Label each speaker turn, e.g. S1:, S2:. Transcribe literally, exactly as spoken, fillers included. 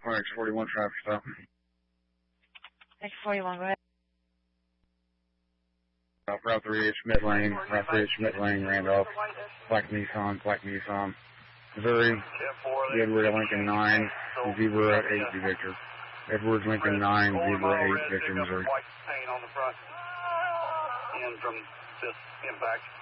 S1: X forty-one traffic stop.
S2: X forty-one, go ahead.
S1: Route three eight Schmidt Lane, Route three eight Schmidt Lane, Randolph, Black Nissan, Black Nissan, Missouri, Edward Lincoln nine, Zebra eight, Victor. Edward Lincoln nine, Zebra eight, Victor, Missouri.
S3: White paint on the front end from this impact.